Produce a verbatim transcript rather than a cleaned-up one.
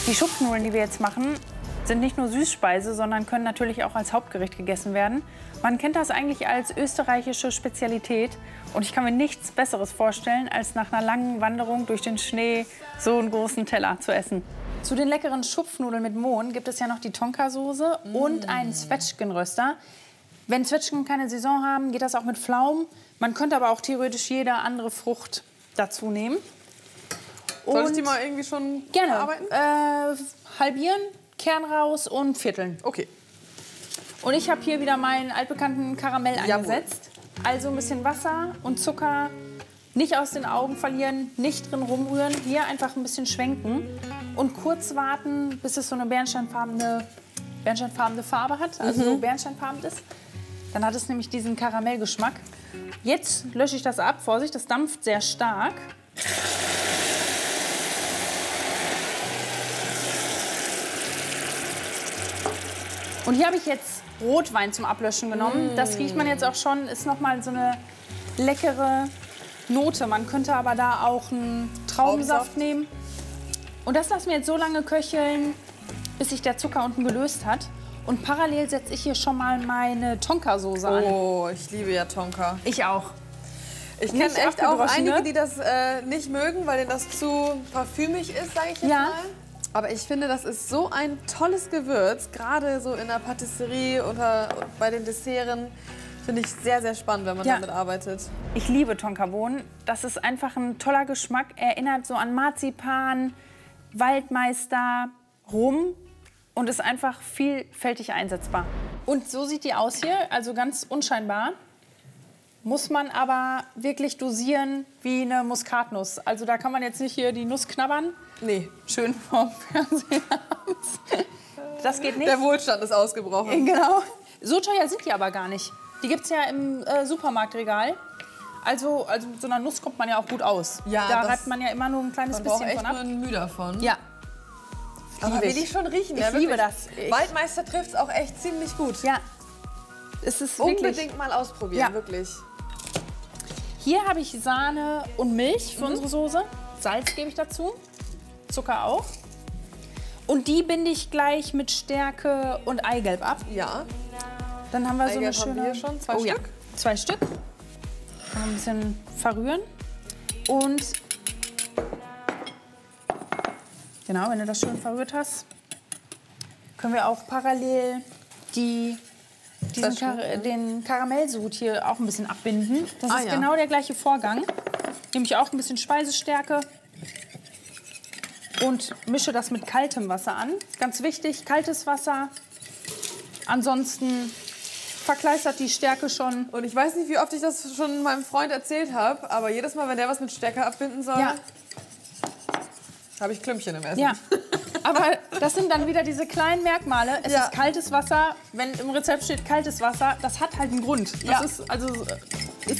Die Schupfnudeln, die wir jetzt machen, sind nicht nur Süßspeise, sondern können natürlich auch als Hauptgericht gegessen werden. Man kennt das eigentlich als österreichische Spezialität. Und ich kann mir nichts Besseres vorstellen, als nach einer langen Wanderung durch den Schnee so einen großen Teller zu essen. Zu den leckeren Schupfnudeln mit Mohn gibt es ja noch die Tonkasoße mm. und einen Zwetschgenröster. Wenn Zwetschgen keine Saison haben, geht das auch mit Pflaumen. Man könnte aber auch theoretisch jede andere Frucht dazu nehmen. Soll ich die mal irgendwie schon gerne verarbeiten? Äh, halbieren, Kern raus und vierteln. Okay. Und ich habe hier wieder meinen altbekannten Karamell eingesetzt. Also ein bisschen Wasser und Zucker. Nicht aus den Augen verlieren, nicht drin rumrühren. Hier einfach ein bisschen schwenken und kurz warten, bis es so eine bernsteinfarbene, bernsteinfarbene Farbe hat. Also mhm. so bernsteinfarben ist. Dann hat es nämlich diesen Karamellgeschmack. Jetzt lösche ich das ab. Vorsicht, das dampft sehr stark. Und hier habe ich jetzt Rotwein zum Ablöschen genommen. Mm. Das riecht man jetzt auch schon, ist noch mal so eine leckere Note. Man könnte aber da auch einen Traubensaft nehmen. Und das lassen wir jetzt so lange köcheln, bis sich der Zucker unten gelöst hat. Und parallel setze ich hier schon mal meine Tonkasoße an. Oh, ich liebe ja Tonka. Ich auch. Ich kenne echt auch einige, die das äh, nicht mögen, weil denen das zu parfümig ist, sage ich jetzt ja. mal. Aber ich finde, das ist so ein tolles Gewürz, gerade so in der Patisserie oder bei den Desserten. Finde ich sehr, sehr spannend, wenn man ja. damit arbeitet. Ich liebe Tonkabohnen. Das ist einfach ein toller Geschmack. Erinnert so an Marzipan, Waldmeister, Rum und ist einfach vielfältig einsetzbar. Und so sieht die aus hier, also ganz unscheinbar. Muss man aber wirklich dosieren wie eine Muskatnuss. Also da kann man jetzt nicht hier die Nuss knabbern. Nee. Schön vorm Fernseher. Das geht nicht. Der Wohlstand ist ausgebrochen. Genau. So teuer sind die aber gar nicht. Die gibt es ja im äh, Supermarktregal. Also, also so einer Nuss kommt man ja auch gut aus. Ja, da reibt man ja immer nur ein kleines man bisschen echt von ab. Nur ein Mühe davon. Ja. Aber will ich schon riechen. Ich ja, liebe das. Ich Waldmeister trifft es auch echt ziemlich gut. Ja. Es ist unbedingt wirklich mal ausprobieren, ja. wirklich. Hier habe ich Sahne und Milch für mhm. unsere Soße. Salz gebe ich dazu. Zucker auch. Und die binde ich gleich mit Stärke und Eigelb ab. Ja. Dann haben wir Eigelb so eine schöne... haben wir schon. Zwei oh, Stück? Ja. Zwei Stück. Ein bisschen verrühren. Und genau, wenn du das schön verrührt hast, können wir auch parallel die, diesen Kar den Karamellsud hier auch ein bisschen abbinden. Das ah, ist ja. genau der gleiche Vorgang. Nehme ich auch ein bisschen Speisestärke und mische das mit kaltem Wasser an. Ganz wichtig, kaltes Wasser. Ansonsten verkleistert die Stärke schon. Und ich weiß nicht, wie oft ich das schon meinem Freund erzählt habe, aber jedes Mal, wenn der was mit Stärke abbinden soll, ja. habe ich Klümpchen im Essen. Ja, aber das sind dann wieder diese kleinen Merkmale. Es ja. ist kaltes Wasser. Wenn im Rezept steht kaltes Wasser, das hat halt einen Grund. Das ja. ist also